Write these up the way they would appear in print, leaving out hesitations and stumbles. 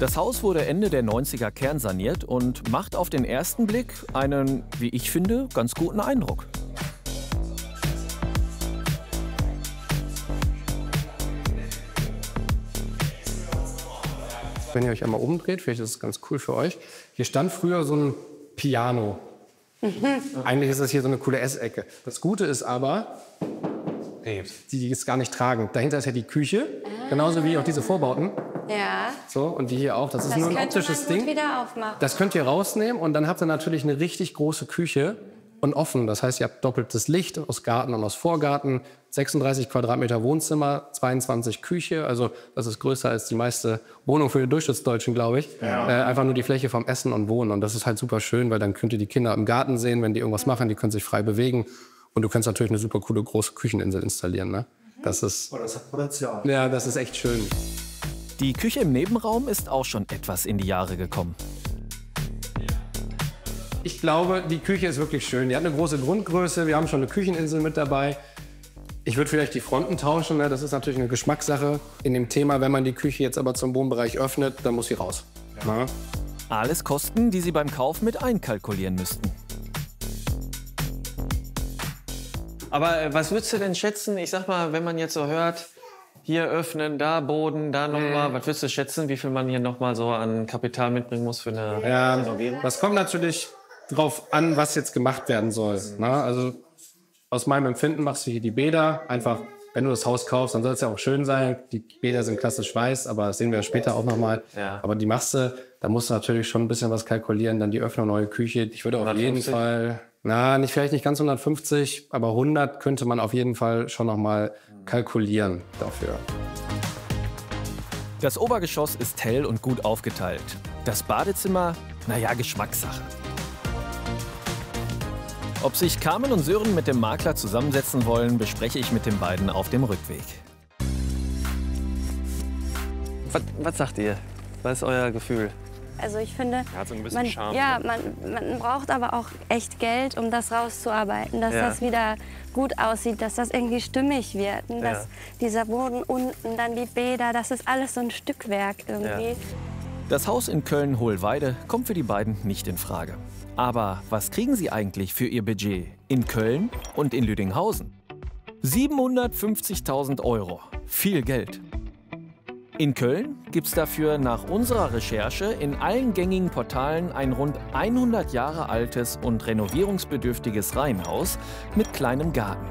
Das Haus wurde Ende der 90er kernsaniert und macht auf den ersten Blick einen, wie ich finde, ganz guten Eindruck. Wenn ihr euch einmal umdreht, vielleicht ist es ganz cool für euch. Hier stand früher so ein Piano. Eigentlich ist das hier so eine coole Essecke. Das Gute ist aber, die ist gar nicht tragend. Dahinter ist ja die Küche, genauso wie auch diese Vorbauten. Ja. So, und die hier auch. Das ist Das nur ein könnte optisches man gut Ding. wieder aufmachen. Das könnt ihr rausnehmen und dann habt ihr natürlich eine richtig große Küche und offen. Das heißt, ihr habt doppeltes Licht aus Garten und aus Vorgarten, 36 Quadratmeter Wohnzimmer, 22 Küche. Also das ist größer als die meiste Wohnung für die Durchschnittsdeutschen, glaube ich. Ja. Einfach nur die Fläche vom Essen und Wohnen. Und das ist halt super schön, weil dann könnt ihr die Kinder im Garten sehen, wenn die irgendwas machen, die können sich frei bewegen. Und du kannst natürlich eine super coole große Kücheninsel installieren. Ne? Das ist, das hat Potenzial. ja, das ist echt schön. Die Küche im Nebenraum ist auch schon etwas in die Jahre gekommen. Ich glaube, die Küche ist wirklich schön. Die hat eine große Grundgröße. Wir haben schon eine Kücheninsel mit dabei. Ich würde vielleicht die Fronten tauschen. Ne? Das ist natürlich eine Geschmackssache in dem Thema. Wenn man die Küche jetzt aber zum Wohnbereich öffnet, dann muss sie raus. Ja. Alles Kosten, die Sie beim Kauf mit einkalkulieren müssten. Aber was würdest du denn schätzen? Ich sag mal, wenn man jetzt so hört, hier öffnen, da Boden, da nochmal. Was würdest du schätzen, wie viel man hier nochmal so an Kapital mitbringen muss für eine Renovierung? Das kommt natürlich drauf an, was jetzt gemacht werden soll. Ne? Also aus meinem Empfinden machst du hier die Bäder. Einfach, wenn du das Haus kaufst, dann soll es ja auch schön sein. Die Bäder sind klassisch weiß, aber das sehen wir später auch nochmal. Ja. Aber die machst du, da musst du natürlich schon ein bisschen was kalkulieren. Dann die Öffnung, neue Küche. Ich würde auf 150? jeden Fall, vielleicht nicht ganz 150, aber 100 könnte man auf jeden Fall schon nochmal kalkulieren dafür. Das Obergeschoss ist hell und gut aufgeteilt. Das Badezimmer, Geschmackssache. Ob sich Carmen und Sören mit dem Makler zusammensetzen wollen, bespreche ich mit den beiden auf dem Rückweg. Was sagt ihr? Was ist euer Gefühl? Also ich finde, Hat so ein bisschen Charme. man braucht aber auch echt Geld, um das rauszuarbeiten, dass das wieder gut aussieht, dass das irgendwie stimmig wird. Und dass dieser Boden unten, dann die Bäder, das ist alles so ein Stückwerk irgendwie. Ja. Das Haus in Köln-Hohlweide kommt für die beiden nicht in Frage. Aber was kriegen sie eigentlich für ihr Budget in Köln und in Lüdinghausen? 750.000 €. Viel Geld. In Köln gibt es dafür nach unserer Recherche in allen gängigen Portalen ein rund 100 Jahre altes und renovierungsbedürftiges Reihenhaus mit kleinem Garten.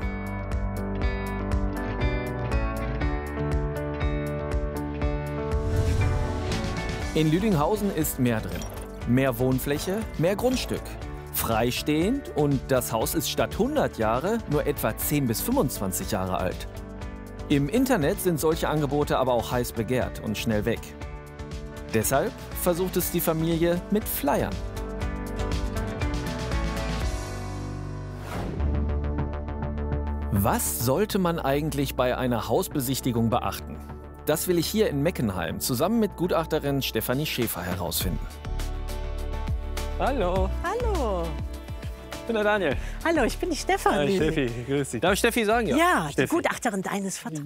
In Lüdinghausen ist mehr drin. Mehr Wohnfläche, mehr Grundstück. Freistehend und das Haus ist statt 100 Jahre nur etwa 10 bis 25 Jahre alt. Im Internet sind solche Angebote aber auch heiß begehrt und schnell weg. Deshalb versucht es die Familie mit Flyern. Was sollte man eigentlich bei einer Hausbesichtigung beachten? Das will ich hier in Meckenheim zusammen mit Gutachterin Stefanie Schäfer herausfinden. Hallo. Hallo. Ich bin der Daniel. Hallo, ich bin die Stefanie. Steffi, grüß dich. Darf ich Steffi sagen? Ja, die Steffi. Gutachterin deines Vertrauens.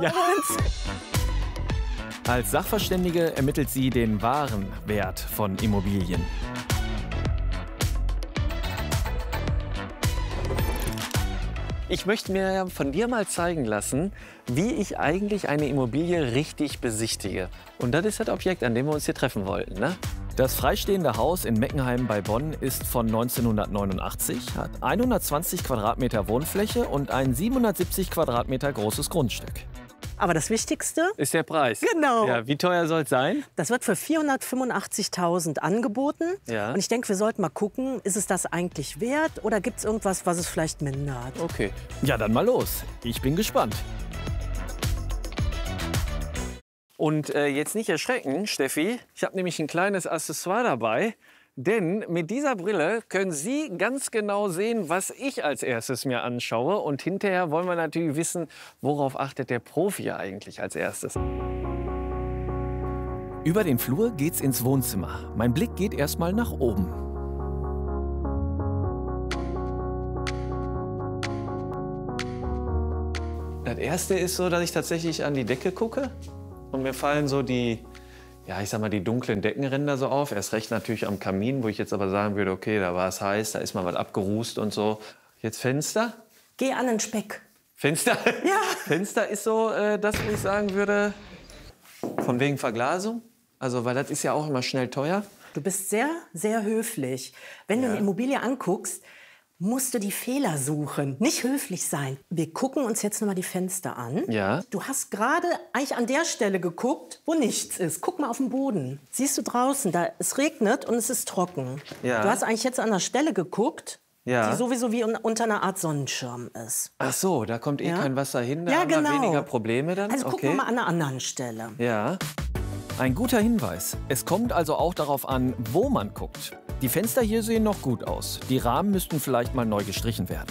Als Sachverständige ermittelt sie den wahren Wert von Immobilien. Ich möchte mir von dir mal zeigen lassen, wie ich eigentlich eine Immobilie richtig besichtige. Und das ist das Objekt, an dem wir uns hier treffen wollten, ne? Das freistehende Haus in Meckenheim bei Bonn ist von 1989, hat 120 Quadratmeter Wohnfläche und ein 770 Quadratmeter großes Grundstück. Aber das Wichtigste, Ist der Preis. Genau. Ja, wie teuer soll es sein? das wird für 485.000 angeboten. Ja. Und ich denke, wir sollten mal gucken, ist es das eigentlich wert oder gibt es irgendwas, was es vielleicht mindert? Okay. Ja, dann mal los. Ich bin gespannt. Und jetzt nicht erschrecken, Steffi. Ich habe nämlich ein kleines Accessoire dabei. Denn mit dieser Brille können Sie ganz genau sehen, was ich als erstes mir anschaue. Und hinterher wollen wir natürlich wissen, worauf achtet der Profi eigentlich als erstes. Über den Flur geht's ins Wohnzimmer. Mein Blick geht erstmal nach oben. Das erste ist so, dass ich tatsächlich an die Decke gucke. Und mir fallen so die ja, ich sag mal, die dunklen Deckenränder so auf. Erst recht natürlich am Kamin, wo ich jetzt aber sagen würde, okay, da war es heiß, da ist mal was abgerußt und so. Jetzt Fenster? Geh an den Speck. Fenster? Ja. Fenster ist so das, wo ich sagen würde, von wegen Verglasung. Also, weil das ist ja auch immer schnell teuer. Du bist sehr, sehr höflich. Wenn du eine Immobilie anguckst, musst du die Fehler suchen. Nicht höflich sein. Wir gucken uns jetzt noch mal die Fenster an. Ja. Du hast gerade eigentlich an der Stelle geguckt, wo nichts ist. Guck mal auf den Boden. Siehst du draußen, da es regnet und es ist trocken. Ja. Du hast eigentlich jetzt an der Stelle geguckt, Ja. die sowieso wie unter einer Art Sonnenschirm ist. Ach so, da kommt eh Ja. kein Wasser hin, da Ja, haben wir genau. weniger Probleme dann. Also gucken okay. wir mal an einer anderen Stelle. Ja. Ein guter Hinweis. Es kommt also auch darauf an, wo man guckt. Die Fenster hier sehen noch gut aus. Die Rahmen müssten vielleicht mal neu gestrichen werden.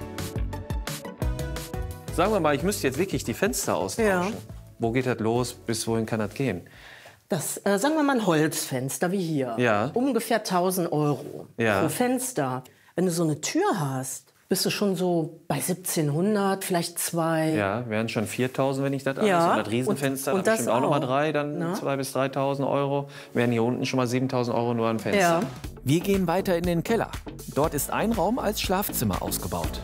Sagen wir mal, ich müsste jetzt wirklich die Fenster austauschen. Ja. Wo geht das los? Bis wohin kann das gehen? Das, sagen wir mal, ein Holzfenster wie hier. Ja. Ungefähr 1.000 € Ja. pro Fenster. Wenn du so eine Tür hast, bist du schon so bei 1.700, vielleicht 2. Ja, wären schon 4.000, wenn ich das alles. Ja, Und das Riesenfenster, und dann das bestimmt auch nochmal auch. 3, dann Na? 2.000 bis 3.000 €. Wären hier unten schon mal 7.000 € nur an Fenster. Ja. Wir gehen weiter in den Keller. Dort ist ein Raum als Schlafzimmer ausgebaut.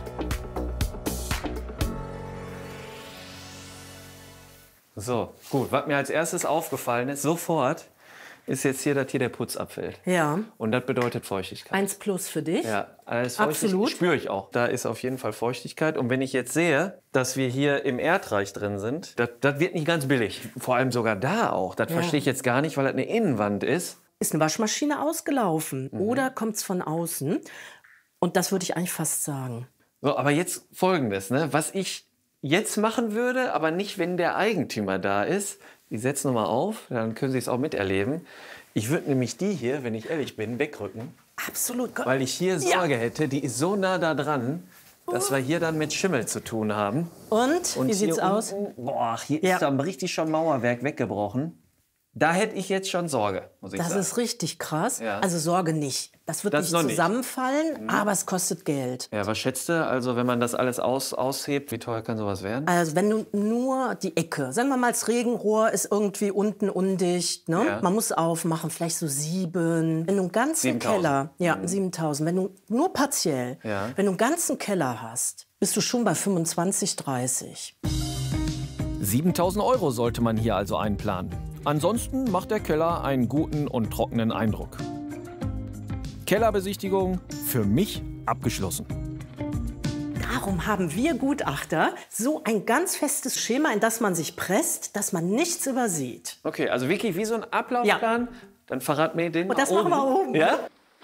So, gut. Was mir als erstes aufgefallen ist, sofort, ist jetzt hier, dass hier der Putz abfällt. Ja. Und das bedeutet Feuchtigkeit. 1+ für dich. Ja, alles Absolut. spüre ich auch. Da ist auf jeden Fall Feuchtigkeit. Und wenn ich jetzt sehe, dass wir hier im Erdreich drin sind, das wird nicht ganz billig. Vor allem sogar da auch. Das verstehe ich jetzt gar nicht, weil das eine Innenwand ist. Ist eine Waschmaschine ausgelaufen oder kommt es von außen? Und das würde ich eigentlich fast sagen. So, aber jetzt Folgendes, ne? Was ich jetzt machen würde, aber nicht, wenn der Eigentümer da ist. Ich setze nochmal auf, dann können Sie es auch miterleben. Ich würde nämlich die hier, wenn ich ehrlich bin, wegrücken. Absolut. Weil ich hier Sorge hätte, die ist so nah da dran, dass wir hier dann mit Schimmel zu tun haben. Und, wie sieht's hier aus? unten, boah, hier Ja. ist dann richtig schon Mauerwerk weggebrochen. Da hätte ich jetzt schon Sorge, muss ich Das sagen. ist richtig krass. Ja. Also Sorge nicht. Das wird Das nicht noch nicht. zusammenfallen, aber es kostet Geld. Ja, was schätzt du? Also wenn man das alles aushebt, wie teuer kann sowas werden? Also wenn du nur die Ecke, sagen wir mal, das Regenrohr ist irgendwie unten undicht, ne? Ja. Man muss aufmachen, vielleicht so 7. Wenn du einen ganzen 7.000. Keller, ja, 7.000. Wenn du nur partiell, Ja. wenn du einen ganzen Keller hast, bist du schon bei 25, 30. 7.000 € sollte man hier also einplanen. Ansonsten macht der Keller einen guten und trockenen Eindruck. Kellerbesichtigung für mich abgeschlossen. Darum haben wir Gutachter so ein ganz festes Schema, in das man sich presst, dass man nichts übersieht. Okay, also wirklich wie so ein Ablaufplan. Dann verrat mir den Und das mal machen wir oben. Ja?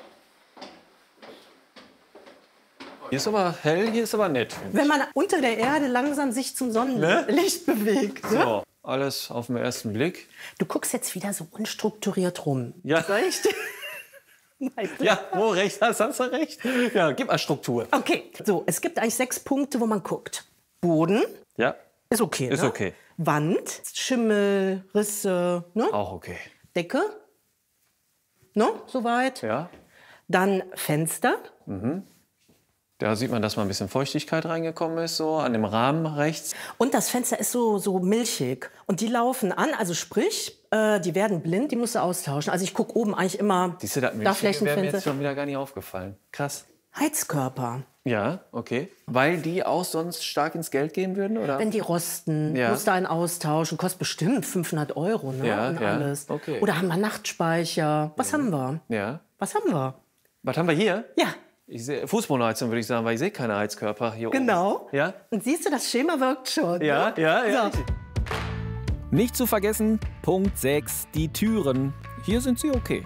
Hier ist aber hell, hier ist aber nett. Wenn man unter der Erde langsam sich zum Sonnenlicht bewegt. Ne? So, alles auf den ersten Blick. Du guckst jetzt wieder so unstrukturiert rum. Ja. Soll ich dir- Ja, wo recht hast du recht. Ja, gib mal Struktur. Okay, so, es gibt eigentlich 6 Punkte, wo man guckt. Boden Ja, ist okay. ist ne? okay. Wand, Schimmel, Risse, ne? Auch okay. Decke, ne? Soweit. Ja, Dann Fenster. da sieht man, dass mal ein bisschen Feuchtigkeit reingekommen ist, so an dem Rahmen rechts. Und das Fenster ist so milchig. Und die laufen an, also sprich, die werden blind, die musst du austauschen. Also ich gucke oben eigentlich immer Siehst du, das da Milchige wäre mir Flächenfenster. jetzt schon wieder gar nicht aufgefallen. Krass. Heizkörper. Ja, okay. Weil die auch sonst stark ins Geld gehen würden, oder? Wenn die rosten, Ja. musst du einen austauschen. Kostet bestimmt 500 €, ne? Ja, und ja, alles. okay. Oder haben wir Nachtspeicher? Was haben wir? Ja. Was haben wir? Was haben wir hier? Ja, Ich sehe Fußbodenheizung, würde ich sagen, weil ich sehe keine Heizkörper hier genau. oben. Ja? Und siehst du, das Schema wirkt schon. Ja, ne? ja, ja. So. Nicht zu vergessen, Punkt 6, die Türen. Hier sind sie okay.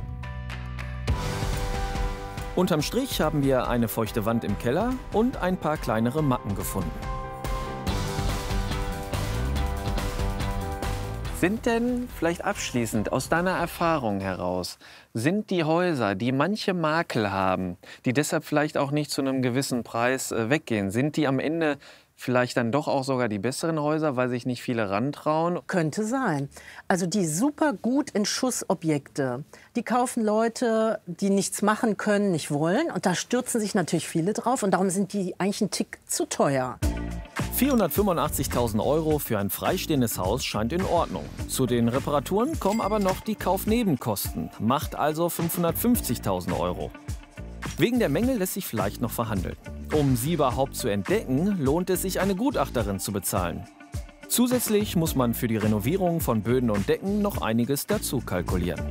Unterm Strich haben wir eine feuchte Wand im Keller und ein paar kleinere Macken gefunden. Sind denn, vielleicht abschließend, aus deiner Erfahrung heraus, sind die Häuser, die manche Makel haben, die deshalb vielleicht auch nicht zu einem gewissen Preis weggehen, sind die am Ende vielleicht dann doch auch sogar die besseren Häuser, weil sich nicht viele rantrauen? Könnte sein. Also die super gut in Schussobjekte, die kaufen Leute, die nichts machen können, nicht wollen. Und da stürzen sich natürlich viele drauf. Und darum sind die eigentlich ein Tick zu teuer. 485.000 € für ein freistehendes Haus scheint in Ordnung. Zu den Reparaturen kommen aber noch die Kaufnebenkosten, macht also 550.000 €. Wegen der Mängel lässt sich vielleicht noch verhandeln. Um sie überhaupt zu entdecken, lohnt es sich, eine Gutachterin zu bezahlen. Zusätzlich muss man für die Renovierung von Böden und Decken noch einiges dazu kalkulieren.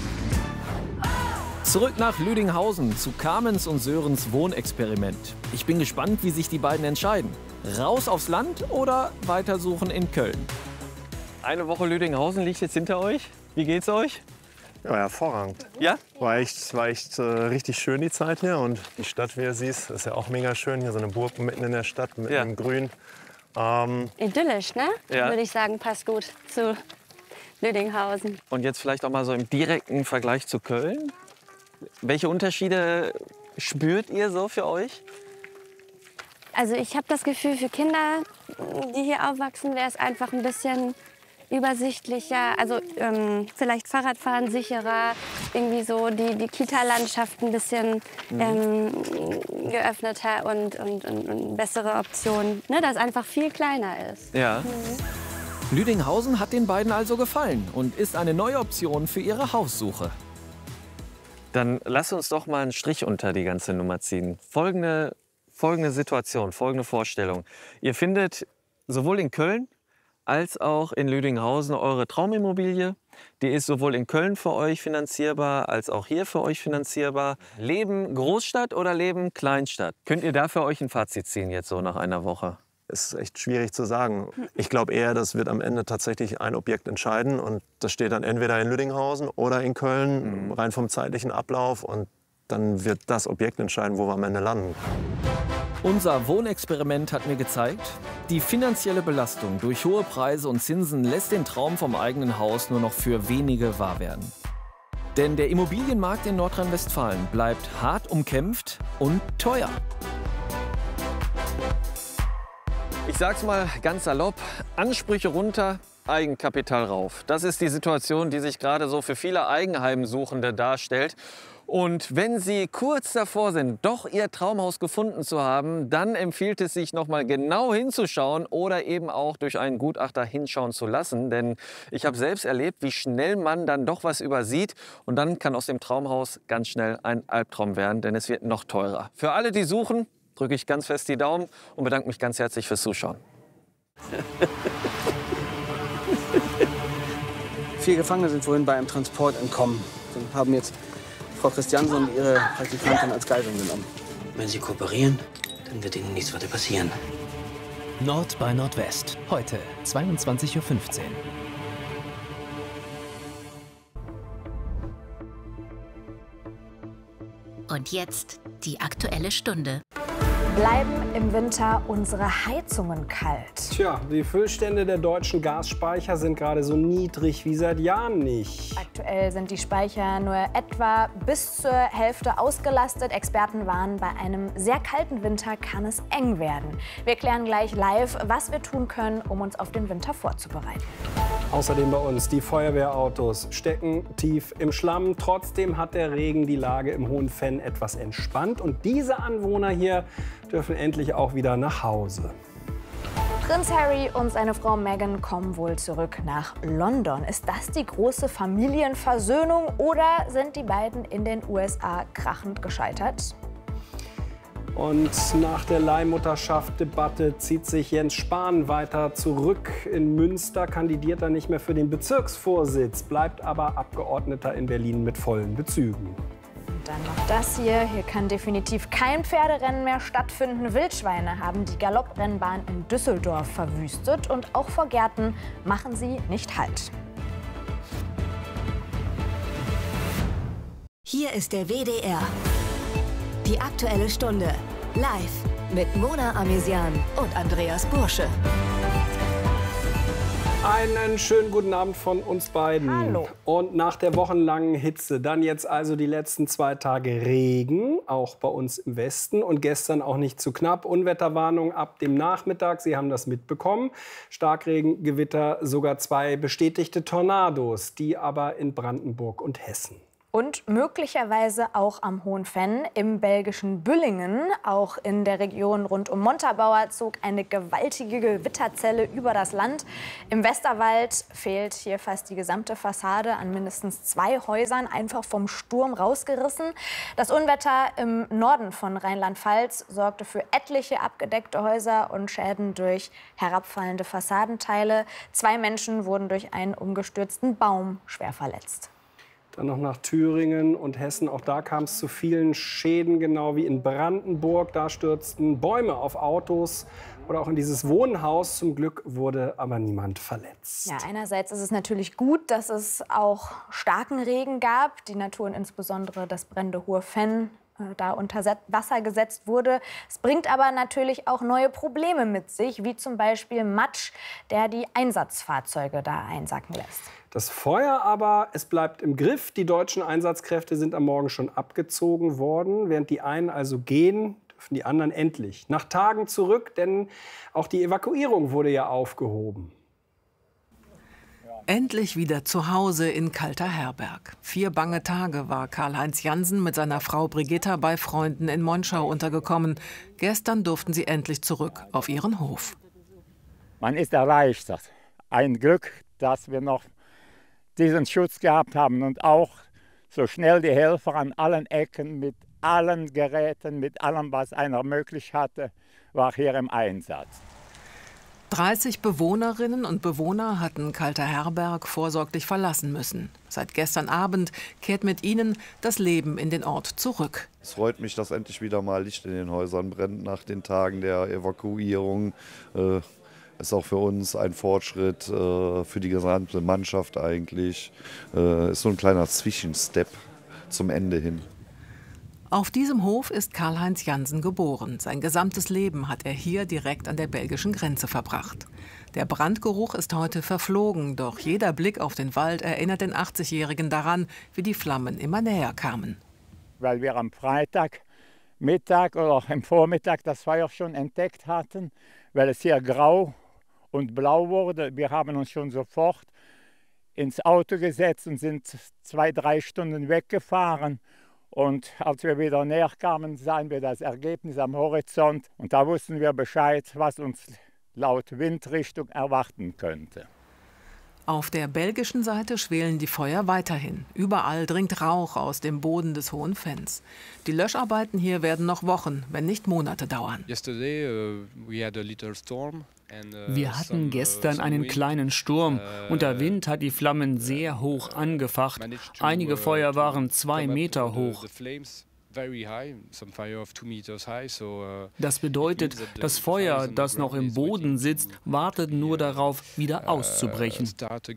Zurück nach Lüdinghausen zu Carmens und Sörens Wohnexperiment. Ich bin gespannt, wie sich die beiden entscheiden. Raus aufs Land oder weitersuchen in Köln? Eine Woche Lüdinghausen liegt jetzt hinter euch. Wie geht's euch? Ja, hervorragend. Ja? War echt richtig schön die Zeit hier. Und die Stadt, wie du siehst, ist ja auch mega schön. Hier so eine Burg mitten in der Stadt, mitten im Grün. Idyllisch, ne? Ja. Würde ich sagen, passt gut zu Lüdinghausen. Und jetzt vielleicht auch mal so im direkten Vergleich zu Köln. Welche Unterschiede spürt ihr so für euch? Also ich habe das Gefühl, für Kinder, die hier aufwachsen, wäre es einfach ein bisschen übersichtlicher. Also vielleicht Fahrradfahren sicherer, irgendwie so die Kita-Landschaft ein bisschen geöffneter und bessere Optionen, ne, dass einfach viel kleiner ist. Ja. Lüdinghausen hat den beiden also gefallen und ist eine neue Option für ihre Haussuche. Dann lass uns doch mal einen Strich unter die ganze Nummer ziehen. Folgende Situation, folgende Vorstellung. Ihr findet sowohl in Köln als auch in Lüdinghausen eure Traumimmobilie. Die ist sowohl in Köln für euch finanzierbar als auch hier für euch finanzierbar. Leben Großstadt oder Leben Kleinstadt? Könnt ihr da für euch ein Fazit ziehen jetzt so nach einer Woche? Es ist echt schwierig zu sagen. Ich glaube eher, das wird am Ende tatsächlich ein Objekt entscheiden. Und das steht dann entweder in Lüdinghausen oder in Köln, rein vom zeitlichen Ablauf. Und dann wird das Objekt entscheiden, wo wir am Ende landen. Unser Wohnexperiment hat mir gezeigt, die finanzielle Belastung durch hohe Preise und Zinsen lässt den Traum vom eigenen Haus nur noch für wenige wahr werden. Denn der Immobilienmarkt in Nordrhein-Westfalen bleibt hart umkämpft und teuer. Ich sag's mal ganz salopp, Ansprüche runter, Eigenkapital rauf. Das ist die Situation, die sich gerade so für viele Eigenheimsuchende darstellt. Und wenn Sie kurz davor sind, doch Ihr Traumhaus gefunden zu haben, dann empfiehlt es sich, noch mal genau hinzuschauen oder eben auch durch einen Gutachter hinschauen zu lassen. Denn ich habe selbst erlebt, wie schnell man dann doch was übersieht. Und dann kann aus dem Traumhaus ganz schnell ein Albtraum werden, denn es wird noch teurer. Für alle, die suchen, drücke ich ganz fest die Daumen und bedanke mich ganz herzlich fürs Zuschauen. 4 Gefangene sind vorhin bei einem Transport entkommen und haben jetzt Frau Christiansen und ihre Praktikantin als Geiseln genommen. Wenn Sie kooperieren, dann wird Ihnen nichts weiter passieren. Nord bei Nordwest. Heute 22:15 Uhr. Und jetzt die Aktuelle Stunde. Bleiben im Winter unsere Heizungen kalt? Tja, die Füllstände der deutschen Gasspeicher sind gerade so niedrig wie seit Jahren nicht. Aktuell sind die Speicher nur etwa bis zur Hälfte ausgelastet. Experten warnen, bei einem sehr kalten Winter kann es eng werden. Wir klären gleich live, was wir tun können, um uns auf den Winter vorzubereiten. Außerdem bei uns, die Feuerwehrautos stecken tief im Schlamm. Trotzdem hat der Regen die Lage im Hohenfenn etwas entspannt. Und diese Anwohner hier dürfen endlich auch wieder nach Hause. Prinz Harry und seine Frau Meghan kommen wohl zurück nach London. Ist das die große Familienversöhnung oder sind die beiden in den USA krachend gescheitert? Und nach der Leihmutterschaft-Debatte zieht sich Jens Spahn weiter zurück. In Münster kandidiert er nicht mehr für den Bezirksvorsitz, bleibt aber Abgeordneter in Berlin mit vollen Bezügen. Und dann noch das hier. Hier kann definitiv kein Pferderennen mehr stattfinden. Wildschweine haben die Galopprennbahn in Düsseldorf verwüstet. Und auch vor Gärten machen sie nicht Halt. Hier ist der WDR. Die Aktuelle Stunde. Live mit Mona Amesian und Andreas Bursche. Einen schönen guten Abend von uns beiden. Hallo. Und nach der wochenlangen Hitze, dann jetzt also die letzten 2 Tage Regen, auch bei uns im Westen. Und gestern auch nicht zu knapp. Unwetterwarnung ab dem Nachmittag, Sie haben das mitbekommen. Starkregen, Gewitter, sogar 2 bestätigte Tornados, die aber in Brandenburg und Hessen. Und möglicherweise auch am Hohen Venn, im belgischen Büllingen. Auch in der Region rund um Montabaur zog eine gewaltige Gewitterzelle über das Land. Im Westerwald fehlt hier fast die gesamte Fassade an mindestens 2 Häusern, einfach vom Sturm rausgerissen. Das Unwetter im Norden von Rheinland-Pfalz sorgte für etliche abgedeckte Häuser und Schäden durch herabfallende Fassadenteile. 2 Menschen wurden durch einen umgestürzten Baum schwer verletzt. Dann noch nach Thüringen und Hessen. Auch da kam es zu vielen Schäden, genau wie in Brandenburg. Da stürzten Bäume auf Autos oder auch in dieses Wohnhaus. Zum Glück wurde aber niemand verletzt. Ja, einerseits ist es natürlich gut, dass es auch starken Regen gab. Die Natur und insbesondere das brennende Hohe Venn da unter Wasser gesetzt wurde. Es bringt aber natürlich auch neue Probleme mit sich, wie zum Beispiel Matsch, der die Einsatzfahrzeuge da einsacken lässt. Das Feuer aber, es bleibt im Griff. Die deutschen Einsatzkräfte sind am Morgen schon abgezogen worden. Während die einen also gehen, dürfen die anderen endlich nach Tagen zurück, denn auch die Evakuierung wurde ja aufgehoben. Endlich wieder zu Hause in Kalter Herberg. 4 bange Tage war Karl-Heinz Jansen mit seiner Frau Brigitta bei Freunden in Monschau untergekommen. Gestern durften sie endlich zurück auf ihren Hof. Man ist erleichtert. Ein Glück, dass wir noch diesen Schutz gehabt haben und auch so schnell die Helfer an allen Ecken mit allen Geräten, mit allem, was einer möglich hatte, war hier im Einsatz. 30 Bewohnerinnen und Bewohner hatten Kalter Herberg vorsorglich verlassen müssen. Seit gestern Abend kehrt mit ihnen das Leben in den Ort zurück. Es freut mich, dass endlich wieder mal Licht in den Häusern brennt nach den Tagen der Evakuierung. Ist auch für uns ein Fortschritt, für die gesamte Mannschaft eigentlich. Ist so ein kleiner Zwischenstep zum Ende hin. Auf diesem Hof ist Karl-Heinz Jansen geboren. Sein gesamtes Leben hat er hier direkt an der belgischen Grenze verbracht. Der Brandgeruch ist heute verflogen, doch jeder Blick auf den Wald erinnert den 80-Jährigen daran, wie die Flammen immer näher kamen. Weil wir am Freitagmittag oder auch im Vormittag das Feuer schon entdeckt hatten, weil es hier grau und blau wurde. Wir haben uns schon sofort ins Auto gesetzt und sind 2-3 Stunden weggefahren. Und als wir wieder näher kamen, sahen wir das Ergebnis am Horizont. Und da wussten wir Bescheid, was uns laut Windrichtung erwarten könnte. Auf der belgischen Seite schwelen die Feuer weiterhin. Überall dringt Rauch aus dem Boden des Hohen Venns. Die Löscharbeiten hier werden noch Wochen, wenn nicht Monate dauern. Wir hatten gestern einen kleinen Sturm und der Wind hat die Flammen sehr hoch angefacht. Einige Feuer waren 2 Meter hoch. Das bedeutet, das Feuer, das noch im Boden sitzt, wartet nur darauf, wieder auszubrechen.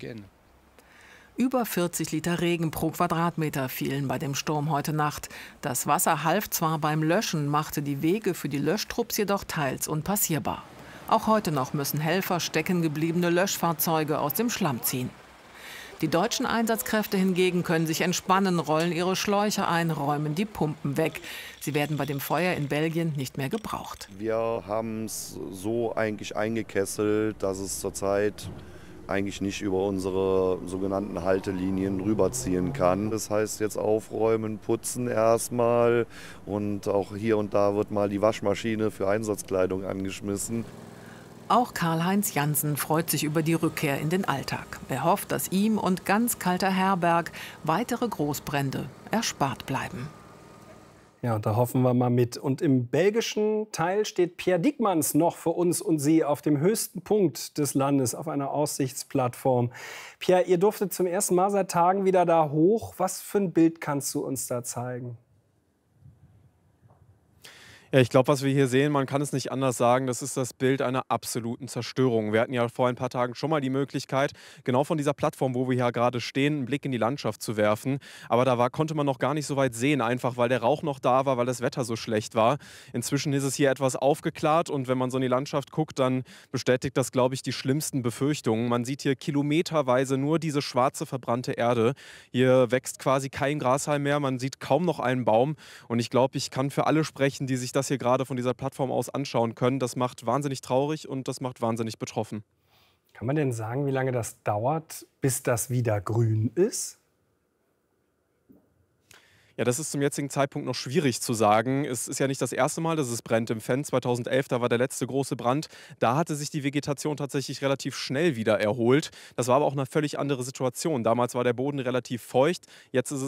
Über 40 Liter Regen pro Quadratmeter fielen bei dem Sturm heute Nacht. Das Wasser half zwar beim Löschen, machte die Wege für die Löschtrupps jedoch teils unpassierbar. Auch heute noch müssen Helfer steckengebliebene Löschfahrzeuge aus dem Schlamm ziehen. Die deutschen Einsatzkräfte hingegen können sich entspannen, rollen ihre Schläuche ein, räumen die Pumpen weg. Sie werden bei dem Feuer in Belgien nicht mehr gebraucht. Wir haben es so eigentlich eingekesselt, dass es zurzeit eigentlich nicht über unsere sogenannten Haltelinien rüberziehen kann. Das heißt jetzt aufräumen, putzen erstmal und auch hier und da wird mal die Waschmaschine für Einsatzkleidung angeschmissen. Auch Karl-Heinz Jansen freut sich über die Rückkehr in den Alltag. Er hofft, dass ihm und ganz Kalter Herberg weitere Großbrände erspart bleiben. Ja, und da hoffen wir mal mit. Und im belgischen Teil steht Pierre Diekmanns noch für uns und Sie auf dem höchsten Punkt des Landes, auf einer Aussichtsplattform. Pierre, ihr durftet zum ersten Mal seit Tagen wieder da hoch. Was für ein Bild kannst du uns da zeigen? Ja, ich glaube, was wir hier sehen, man kann es nicht anders sagen, das ist das Bild einer absoluten Zerstörung. Wir hatten ja vor ein paar Tagen schon mal die Möglichkeit, genau von dieser Plattform, wo wir hier gerade stehen, einen Blick in die Landschaft zu werfen. Aber da konnte man noch gar nicht so weit sehen, einfach weil der Rauch noch da war, weil das Wetter so schlecht war. Inzwischen ist es hier etwas aufgeklärt und wenn man so in die Landschaft guckt, dann bestätigt das, glaube ich, die schlimmsten Befürchtungen. Man sieht hier kilometerweise nur diese schwarze, verbrannte Erde. Hier wächst quasi kein Grashalm mehr, man sieht kaum noch einen Baum. Und ich glaube, ich kann für alle sprechen, die sich das hier gerade von dieser Plattform aus anschauen können. Das macht wahnsinnig traurig und das macht wahnsinnig betroffen. Kann man denn sagen, wie lange das dauert, bis das wieder grün ist? Ja, das ist zum jetzigen Zeitpunkt noch schwierig zu sagen. Es ist ja nicht das erste Mal, dass es brennt im Fenn. 2011, da war der letzte große Brand. Da hatte sich die Vegetation tatsächlich relativ schnell wieder erholt. Das war aber auch eine völlig andere Situation. Damals war der Boden relativ feucht. Jetzt ist es